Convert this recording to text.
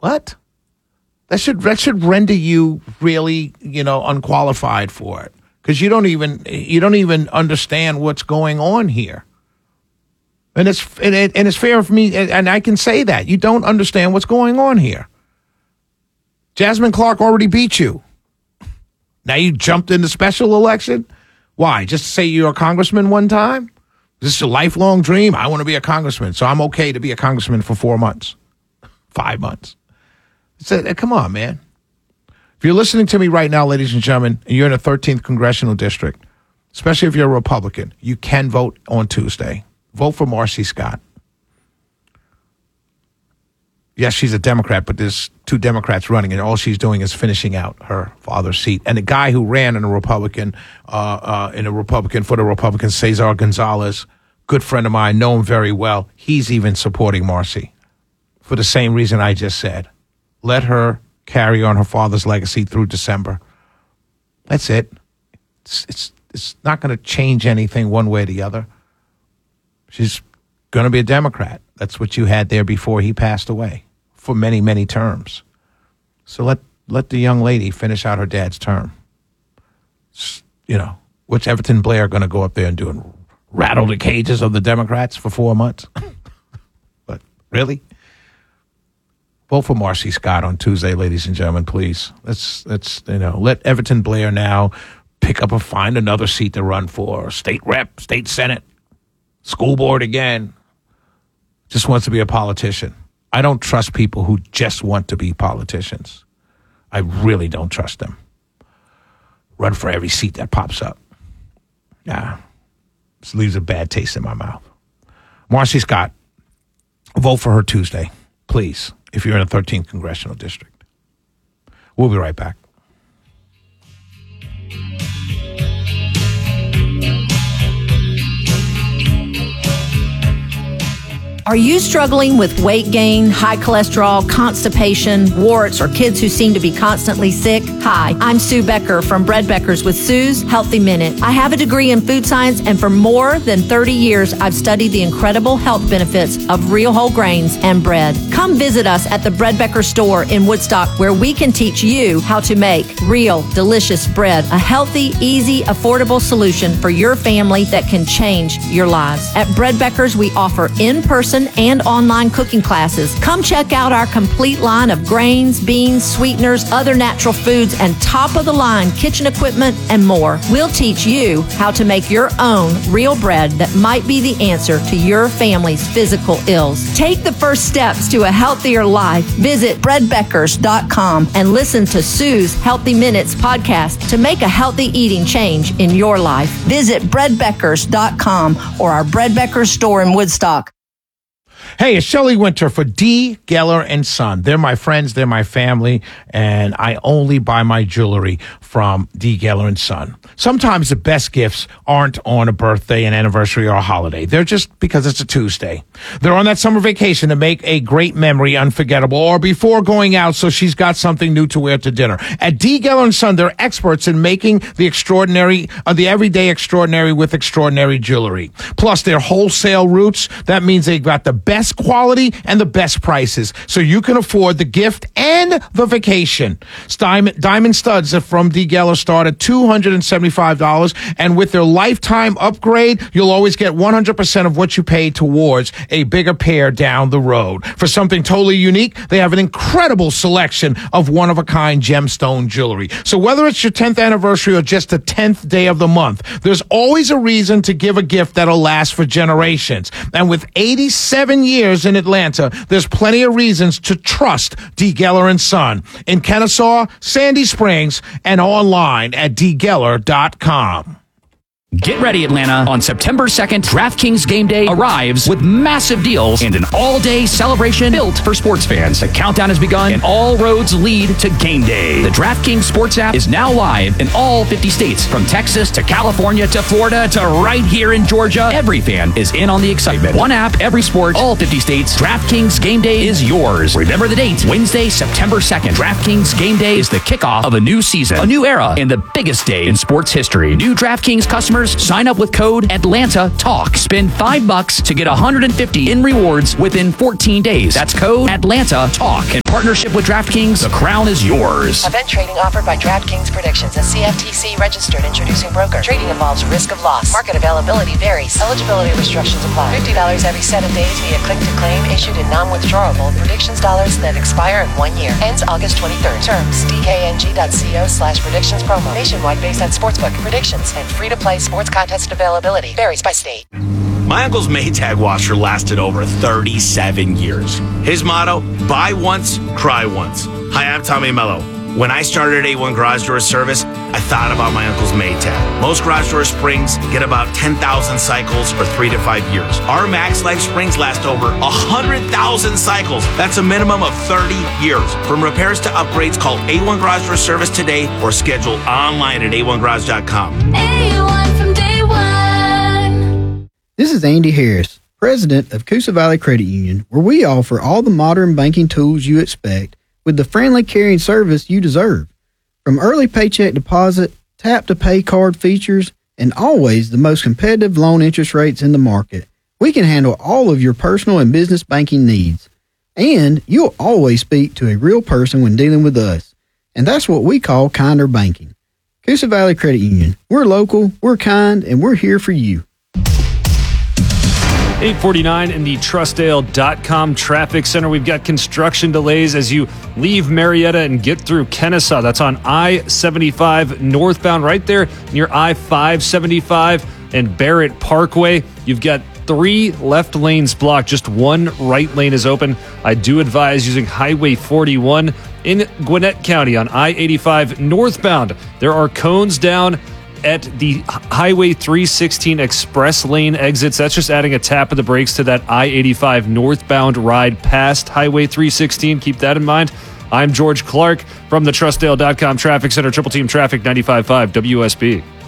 What? That should render you really, unqualified for it, because you don't even understand what's going on here. And it's fair for me, and I can say that you don't understand what's going on here. Jasmine Clark already beat you. Now you jumped in the special election. Why? Just to say you're a congressman one time? This is a lifelong dream. I want to be a congressman, so I'm okay to be a congressman for 4 months, 5 months. Come on, man. If you're listening to me right now, ladies and gentlemen, and you're in the 13th Congressional District, especially if you're a Republican, you can vote on Tuesday. Vote for Marcy Scott. Yes, she's a Democrat, but there's 2 Democrats running, and all she's doing is finishing out her father's seat. And the guy who ran for the Republican, Cesar Gonzalez, good friend of mine, know him very well. He's even supporting Marcy for the same reason I just said. Let her carry on her father's legacy through December. That's it. It's not going to change anything one way or the other. She's going to be a Democrat. That's what you had there before he passed away for many, many terms. So let the young lady finish out her dad's term. What's Everton Blair going to go up there and do and rattle the cages of the Democrats for 4 months? But really? Vote for Marcy Scott on Tuesday, ladies and gentlemen, please. Let's let Everton Blair now find another seat to run for. State rep, state senate, school board again. Just wants to be a politician. I don't trust people who just want to be politicians. I really don't trust them. Run for every seat that pops up. Nah, this leaves a bad taste in my mouth. Marcy Scott, vote for her Tuesday, please, if you're in the 13th Congressional District. We'll be right back. Are you struggling with weight gain, high cholesterol, constipation, warts, or kids who seem to be constantly sick? Hi, I'm Sue Becker from Bread Beckers with Sue's Healthy Minute. I have a degree in food science, and for more than 30 years, I've studied the incredible health benefits of real whole grains and bread. Come visit us at the Bread Becker store in Woodstock, where we can teach you how to make real, delicious bread, a healthy, easy, affordable solution for your family that can change your lives. At Bread Beckers, we offer in-person and online cooking classes. Come check out our complete line of grains, beans, sweeteners, other natural foods, and top-of-the-line kitchen equipment and more. We'll teach you how to make your own real bread that might be the answer to your family's physical ills. Take the first steps to a healthier life. Visit breadbeckers.com and listen to Sue's Healthy Minutes podcast to make a healthy eating change in your life. Visit breadbeckers.com or our Bread Beckers store in Woodstock. Hey, it's Shelley Winter for D. Geller and Son. They're my friends, they're my family, and I only buy my jewelry from D. Geller and Son. Sometimes the best gifts aren't on a birthday, an anniversary, or a holiday. They're just because it's a Tuesday. They're on that summer vacation to make a great memory unforgettable, or before going out so she's got something new to wear to dinner. At D. Geller and Son, they're experts in making the extraordinary, the everyday extraordinary with extraordinary jewelry. Plus, they're wholesale roots. That means they've got the best quality and the best prices, so you can afford the gift and the vacation. Diamond studs from D. Geller start at $275, and with their lifetime upgrade, you'll always get 100% of what you pay towards a bigger pair down the road. For something totally unique, they have an incredible selection of one-of-a-kind gemstone jewelry. So whether it's your 10th anniversary or just the 10th day of the month, there's always a reason to give a gift that'll last for generations. And with 87 years in Atlanta, there's plenty of reasons to trust D. Geller and Son in Kennesaw, Sandy Springs, and online at dgeller.com. Get ready, Atlanta. On September 2nd, DraftKings Game Day arrives with massive deals and an all-day celebration built for sports fans. The countdown has begun and all roads lead to Game Day. The DraftKings Sports app is now live in all 50 states, from Texas to California to Florida to right here in Georgia. Every fan is in on the excitement. One app, every sport, all 50 states. DraftKings Game Day is yours. Remember the date, Wednesday, September 2nd. DraftKings Game Day is the kickoff of a new season, a new era, and the biggest day in sports history. New DraftKings customers sign up with code ATLANTATALK. Spend $5 to get $150 in rewards within 14 days. That's code ATLANTATALK. partnership with DraftKings, the crown is yours. Event trading offered by DraftKings Predictions, a CFTC registered introducing broker. Trading involves risk of loss. Market availability varies. Eligibility restrictions apply. $50 every 7 days via click to claim, issued in non-withdrawable predictions dollars that expire in 1 year. Ends August 23rd. Terms dkng.co/predictions promo. Nationwide based on sportsbook predictions and free-to-play sports contest availability varies by state. My uncle's Maytag washer lasted over 37 years. His motto, buy once, cry once. Hi, I'm Tommy Mello. When I started A1 Garage Door Service, I thought about my uncle's Maytag. Most garage door springs get about 10,000 cycles or 3 to 5 years. Our Max Life springs last over 100,000 cycles. That's a minimum of 30 years. From repairs to upgrades, call A1 Garage Door Service today or schedule online at a1garage.com. A1 from day one. This is Andy Harris, president of Coosa Valley Credit Union, where we offer all the modern banking tools you expect with the friendly, caring service you deserve. From early paycheck deposit, tap-to-pay card features, and always the most competitive loan interest rates in the market, we can handle all of your personal and business banking needs. And you'll always speak to a real person when dealing with us. And that's what we call kinder banking. Coosa Valley Credit Union. We're local, we're kind, and we're here for you. 849 in the Trustdale.com traffic center. We've got construction delays as you leave Marietta and get through Kennesaw. That's on I-75 northbound right there near I-575 and Barrett Parkway. You've got 3 left lanes blocked. Just 1 right lane is open. I do advise using Highway 41 in Gwinnett County on I-85 northbound. There are cones down at the Highway 316 express lane exits. That's just adding a tap of the brakes to that I-85 northbound ride past Highway 316. Keep that in mind. I'm George Clark from the Trustdale.com traffic center, Triple Team Traffic 95.5 WSB.